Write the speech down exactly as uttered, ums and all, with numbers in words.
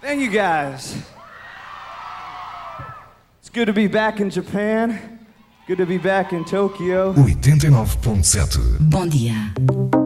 Thank you guys. It's good to be back in Japan. Good to be back in Tokyo. oitenta e nove ponto sete. Bom dia.